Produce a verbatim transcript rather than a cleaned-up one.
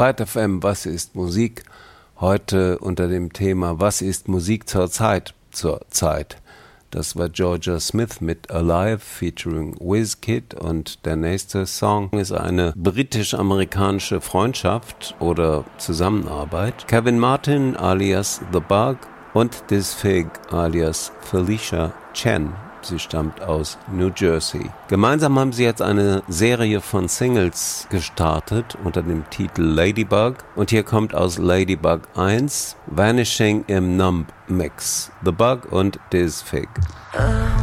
Zeit F M, was ist Musik? Heute unter dem Thema, was ist Musik zur Zeit? Zur Zeit. Das war Georgia Smith mit Alive featuring Wizkid und der nächste Song ist eine britisch-amerikanische Freundschaft oder Zusammenarbeit. Kevin Martin alias The Bug und Diz Fig alias Felicia Chen. Sie stammt aus New Jersey. Gemeinsam haben sie jetzt eine Serie von Singles gestartet unter dem Titel Ladybug. Und hier kommt aus Ladybug eins Vanishing im Numb Mix. The Bug und Diz Fig.